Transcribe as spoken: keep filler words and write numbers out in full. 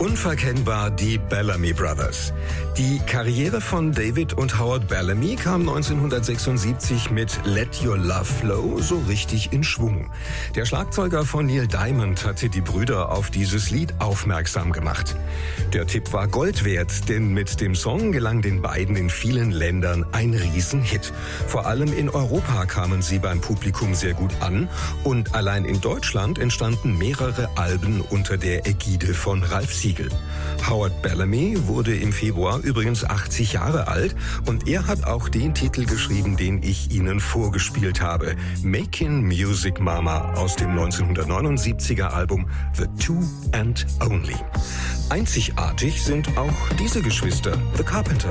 Unverkennbar die Bellamy Brothers. Die Karriere von David und Howard Bellamy kam neunzehnhundertsechsundsiebzig mit Let Your Love Flow so richtig in Schwung. Der Schlagzeuger von Neil Diamond hatte die Brüder auf dieses Lied aufmerksam gemacht. Der Tipp war Gold wert, denn mit dem Song gelang den beiden in vielen Ländern ein Riesenhit. Vor allem in Europa kamen sie beim Publikum sehr gut an und allein in Deutschland entstanden mehrere Alben unter der Ägide von Ralph Siegel. Howard Bellamy wurde im Februar übrigens achtzig Jahre alt und er hat auch den Titel geschrieben, den ich Ihnen vorgespielt habe. Making Music Mama aus dem neunzehnhundertneunundsiebziger Album The Two and Only. Einzigartig sind auch diese Geschwister, The Carpenters.